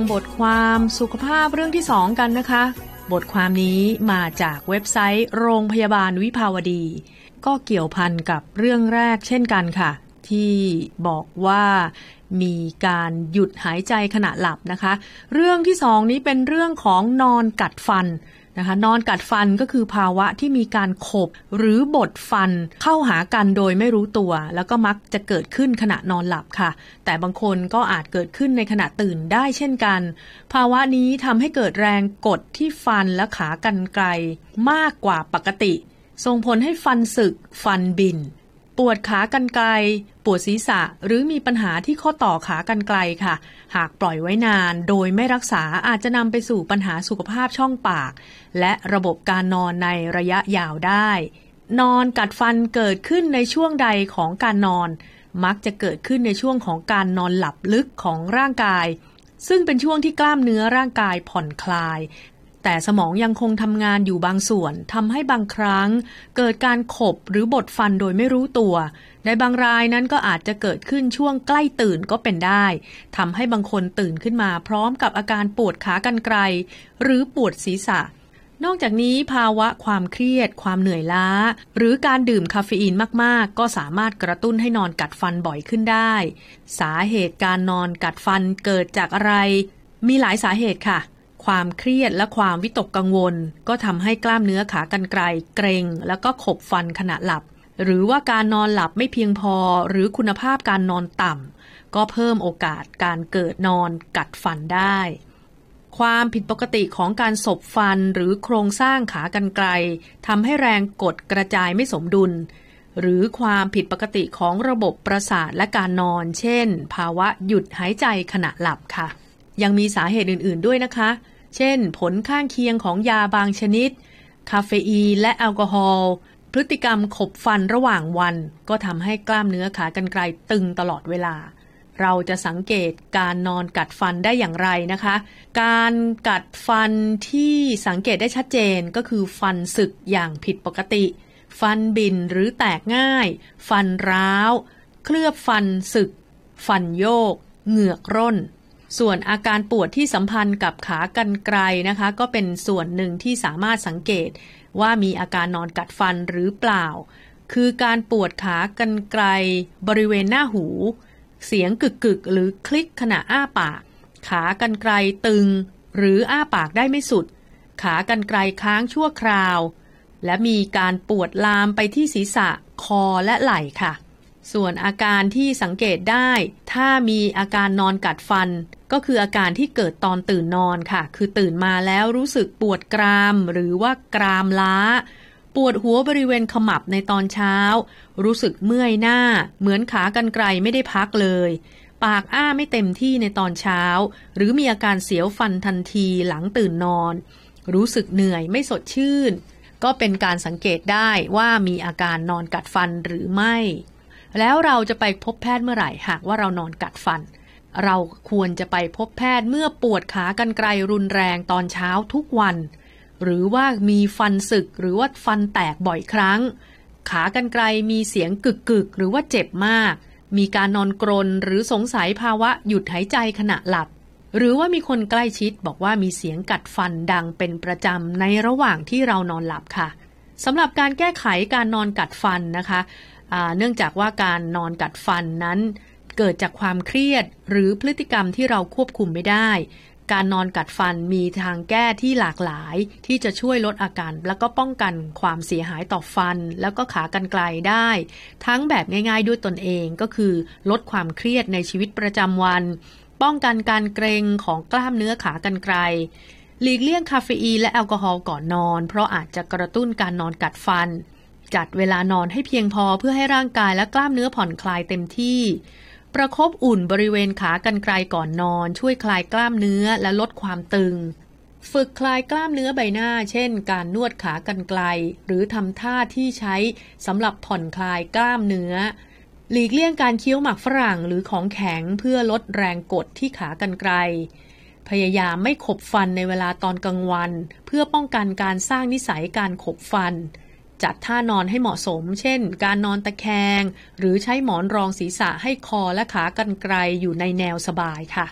บทความสุขภาพเรื่องที่2กันนะคะบทความนี้มาจากเว็บไซต์โรงพยาบาลวิภาวดีก็เกี่ยวพันกับเรื่องแรกเช่นกันค่ะที่บอกว่ามีการหยุดหายใจขณะหลับนะคะเรื่องที่2นี้เป็นเรื่องของนอนกัดฟันนะคะนอนกัดฟันก็คือภาวะที่มีการขบหรือบดฟันเข้าหากันโดยไม่รู้ตัวแล้วก็มักจะเกิดขึ้นขณะนอนหลับค่ะแต่บางคนก็อาจเกิดขึ้นในขณะตื่นได้เช่นกันภาวะนี้ทำให้เกิดแรงกดที่ฟันและขากรรไกรมากกว่าปกติส่งผลให้ฟันสึกฟันบินปวดขากรรไกรปวดศีรษะหรือมีปัญหาที่ข้อต่อขากรรไกรค่ะหากปล่อยไว้นานโดยไม่รักษาอาจจะนำไปสู่ปัญหาสุขภาพช่องปากและระบบการนอนในระยะยาวได้นอนกัดฟันเกิดขึ้นในช่วงใดของการนอนมักจะเกิดขึ้นในช่วงของการนอนหลับลึกของร่างกายซึ่งเป็นช่วงที่กล้ามเนื้อร่างกายผ่อนคลายแต่สมองยังคงทำงานอยู่บางส่วนทำให้บางครั้งเกิดการขบหรือบดฟันโดยไม่รู้ตัวในบางรายนั้นก็อาจจะเกิดขึ้นช่วงใกล้ตื่นก็เป็นได้ทำให้บางคนตื่นขึ้นมาพร้อมกับอาการปวดขากรรไกรหรือปวดศีรษะนอกจากนี้ภาวะความเครียดความเหนื่อยล้าหรือการดื่มคาเฟอีนมากๆก็สามารถกระตุ้นให้นอนกัดฟันบ่อยขึ้นได้สาเหตุการนอนกัดฟันเกิดจากอะไรมีหลายสาเหตุค่ะความเครียดและความวิตกกังวลก็ทำให้กล้ามเนื้อขากรรไกรเกร็งแล้วก็ขบฟันขณะหลับหรือว่าการนอนหลับไม่เพียงพอหรือคุณภาพการนอนต่ำก็เพิ่มโอกาสการเกิดนอนกัดฟันได้ความผิดปกติของการสบฟันหรือโครงสร้างขากรรไกรทำให้แรงกดกระจายไม่สมดุลหรือความผิดปกติของระบบประสาทและการนอนเช่นภาวะหยุดหายใจขณะหลับค่ะยังมีสาเหตุอื่นๆด้วยนะคะเช่นผลข้างเคียงของยาบางชนิดคาเฟอีนและแอลกอฮอล์พฤติกรรมขบฟันระหว่างวันก็ทำให้กล้ามเนื้อขากรรไกรตึงตลอดเวลาเราจะสังเกตการนอนกัดฟันได้อย่างไรนะคะการกัดฟันที่สังเกตได้ชัดเจนก็คือฟันสึกอย่างผิดปกติฟันบินหรือแตกง่ายฟันร้าวเคลือบฟันสึกฟันโยกเหงือกร่นส่วนอาการปวดที่สัมพันธ์กับขากรรไกรนะคะก็เป็นส่วนหนึ่งที่สามารถสังเกตว่ามีอาการนอนกัดฟันหรือเปล่าคือการปวดขากรรไกรบริเวณหน้าหูเสียงกึกๆหรือคลิกขณะอ้าปากขากรรไกรตึงหรืออ้าปากได้ไม่สุดขากรรไกรค้างชั่วคราวและมีการปวดลามไปที่ศีรษะคอและไหล่ค่ะส่วนอาการที่สังเกตได้ถ้ามีอาการนอนกัดฟันก็คืออาการที่เกิดตอนตื่นนอนค่ะคือตื่นมาแล้วรู้สึกปวดกรามหรือว่ากรามล้าปวดหัวบริเวณขมับในตอนเช้ารู้สึกเมื่อยหน้าเหมือนขากรรไกรไม่ได้พักเลยปากอ้าไม่เต็มที่ในตอนเช้าหรือมีอาการเสียวฟันทันทีหลังตื่นนอนรู้สึกเหนื่อยไม่สดชื่นก็เป็นการสังเกตได้ว่ามีอาการนอนกัดฟันหรือไม่แล้วเราจะไปพบแพทย์เมื่อไหร่หากว่าเรานอนกัดฟันเราควรจะไปพบแพทย์เมื่อปวดขากรรไกรรุนแรงตอนเช้าทุกวันหรือว่ามีฟันสึกหรือว่าฟันแตกบ่อยครั้งขากรรไกรมีเสียงกึกๆหรือว่าเจ็บมากมีการนอนกรนหรือสงสัยภาวะหยุดหายใจขณะหลับหรือว่ามีคนใกล้ชิดบอกว่ามีเสียงกัดฟันดังเป็นประจำในระหว่างที่เรานอนหลับค่ะสำหรับการแก้ไขการนอนกัดฟันนะคะเนื่องจากว่าการนอนกัดฟันนั้นเกิดจากความเครียดหรือพฤติกรรมที่เราควบคุมไม่ได้การนอนกัดฟันมีทางแก้ที่หลากหลายที่จะช่วยลดอาการแล้วก็ป้องกันความเสียหายต่อฟันแล้วก็ขากรรไกรได้ทั้งแบบง่ายๆด้วยตนเองก็คือลดความเครียดในชีวิตประจำวันป้องกันการเกร็งของกล้ามเนื้อขากรรไกรหลีกเลี่ยงคาเฟอีนและแอลกอฮอล์ก่อนนอนเพราะอาจจะกระตุ้นการนอนกัดฟันจัดเวลานอนให้เพียงพอเพื่อให้ร่างกายและกล้ามเนื้อผ่อนคลายเต็มที่ประคบอุ่นบริเวณขากรรไกรก่อนนอนช่วยคลายกล้ามเนื้อและลดความตึงฝึกคลายกล้ามเนื้อใบหน้าเช่นการนวดขากรรไกรหรือทำท่าที่ใช้สำหรับผ่อนคลายกล้ามเนื้อหลีกเลี่ยงการเคี้ยวหมากฝรั่งหรือของแข็งเพื่อลดแรงกดที่ขากรรไกรพยายามไม่ขบฟันในเวลาตอนกลางวันเพื่อป้องกันการสร้างนิสัยการขบฟันจัดท่านอนให้เหมาะสมเช่นการนอนตะแคงหรือใช้หมอนรองศีรษะให้คอและขากรรไกรอยู่ในแนวสบายค่ะ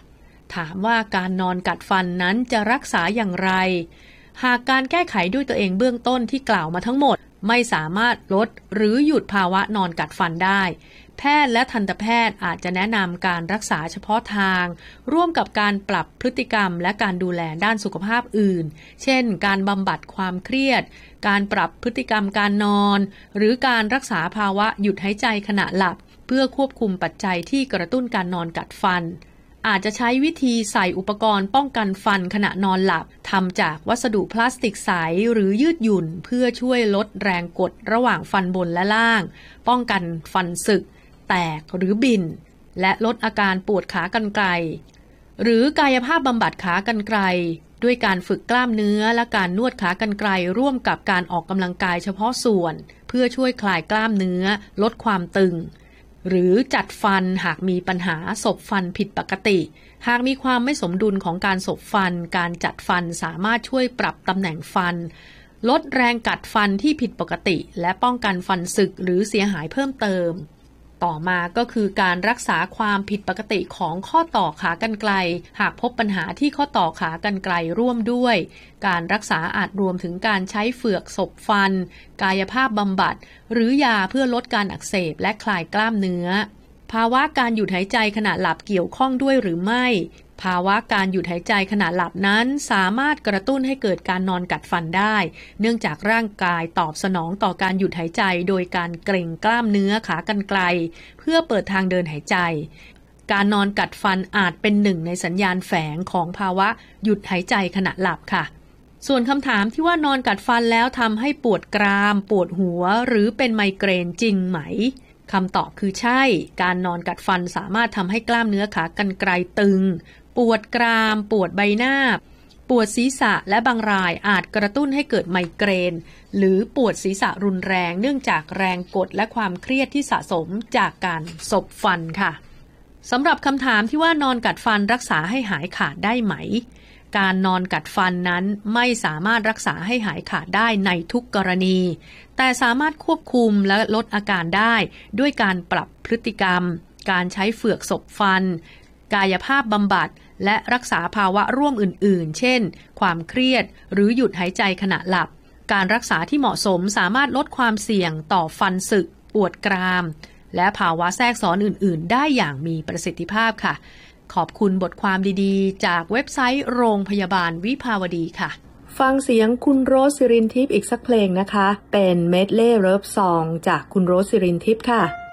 ถามว่าการนอนกัดฟันนั้นจะรักษาอย่างไรหากการแก้ไขด้วยตัวเองเบื้องต้นที่กล่าวมาทั้งหมดไม่สามารถลดหรือหยุดภาวะนอนกัดฟันได้แพทย์และทันตแพทย์อาจจะแนะนำการรักษาเฉพาะทางร่วมกับการปรับพฤติกรรมและการดูแลด้านสุขภาพอื่นเช่นการบำบัดความเครียดการปรับพฤติกรรมการนอนหรือการรักษาภาวะหยุดหายใจขณะหลับเพื่อควบคุมปัจจัยที่กระตุ้นการนอนกัดฟันอาจจะใช้วิธีใส่อุปกรณ์ป้องกันฟันขณะนอนหลับทำจากวัสดุพลาสติกใสหรือยืดหยุ่นเพื่อช่วยลดแรงกดระหว่างฟันบนและล่างป้องกันฟันสึกแตกหรือบินและลดอาการปวดขากรรไกรหรือกายภาพบำบัดขากรรไกรด้วยการฝึกกล้ามเนื้อและการนวดขากรรไกรร่วมกับการออกกำลังกายเฉพาะส่วนเพื่อช่วยคลายกล้ามเนื้อลดความตึงหรือจัดฟันหากมีปัญหาศพฟันผิดปกติหากมีความไม่สมดุลของการศพฟันการจัดฟันสามารถช่วยปรับตำแหน่งฟันลดแรงกัดฟันที่ผิดปกติและป้องกันฟันสึกหรือเสียหายเพิ่มเติมต่อมาก็คือการรักษาความผิดปกติของข้อต่อขากรรไกรหากพบปัญหาที่ข้อต่อขากรรไกรร่วมด้วยการรักษาอาจรวมถึงการใช้เฟือกศพฟันกายภาพบำบัดหรือยาเพื่อลดการอักเสบและคลายกล้ามเนื้อภาวะการหยุดหายใจขณะหลับเกี่ยวข้องด้วยหรือไม่ภาวะการหยุดหายใจขณะหลับนั้นสามารถกระตุ้นให้เกิดการนอนกัดฟันได้เนื่องจากร่างกายตอบสนองต่อการหยุดหายใจโดยการเกร็งกล้ามเนื้อขากรรไกรเพื่อเปิดทางเดินหายใจการนอนกัดฟันอาจเป็นหนึ่งในสัญญาณแฝงของภาวะหยุดหายใจขณะหลับค่ะส่วนคำถามที่ว่านอนกัดฟันแล้วทำให้ปวดกรามปวดหัวหรือเป็นไมเกรนจริงไหมคำตอบคือใช่การนอนกัดฟันสามารถทำให้กล้ามเนื้อขากรรไกรตึงปวดกรามปวดใบหน้าปวดศีรษะและบางรายอาจกระตุ้นให้เกิดไมเกรนหรือปวดศีรษะรุนแรงเนื่องจากแรงกดและความเครียดที่สะสมจากการศพฟันค่ะสำหรับคำถามที่ว่านอนกัดฟันรักษาให้หายขาดได้ไหมการนอนกัดฟันนั้นไม่สามารถรักษาให้หายขาดได้ในทุกกรณีแต่สามารถควบคุมและลดอาการได้ด้วยการปรับพฤติกรรมการใช้เฟือกศพฟันกายภาพบำบัดและรักษาภาวะร่วมอื่นๆเช่นความเครียดหรือหยุดหายใจขณะหลับการรักษาที่เหมาะสมสามารถลดความเสี่ยงต่อฟันสึกปวดกรามและภาวะแทรกซ้อนอื่นๆได้อย่างมีประสิทธิภาพค่ะขอบคุณบทความดีๆจากเว็บไซต์โรงพยาบาลวิภาวดีค่ะฟังเสียงคุณโรสศิรินทิพย์อีกสักเพลงนะคะเป็นเมดเล่เลิฟซองจากคุณโรสศิรินทิพย์ค่ะ